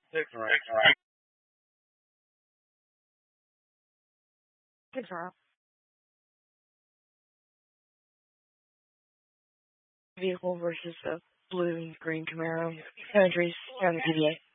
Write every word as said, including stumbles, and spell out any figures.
Six right. Good job. Vehicle versus a blue and green Camaro. Entries on the P D A.